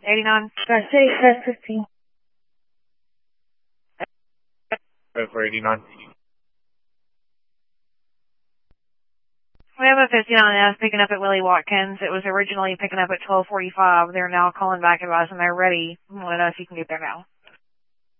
89. Star City, Star 15. Go for 89. We have a 59F picking up at Willie Watkins. It was originally picking up at 12:45. They're now calling back advising they're ready. I want to know if you can get there now.